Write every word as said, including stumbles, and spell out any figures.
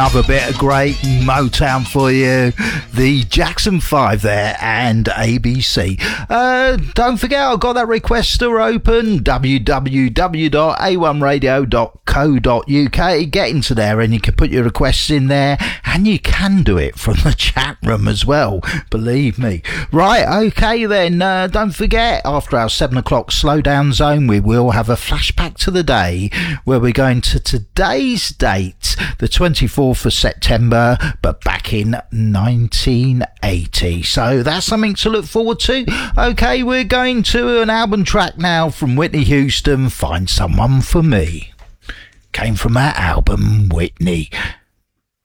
Another bit of great Motown for you. The Jackson five there and A B C. Uh, don't forget, I've got that requester open. w w w dot a one radio dot co dot u k. Get into there and you can put your requests in there. And you can do it from the chat room as well. Believe me. Right, okay then. Uh, don't forget, after our seven o'clock slowdown zone, we will have a flashback to the day where we're going to today's date, the twenty-fourth of September, but back in nineteen eighty. So that's something to look forward to. Okay, we're going to an album track now from Whitney Houston, Find Someone for Me. Came from that album, Whitney.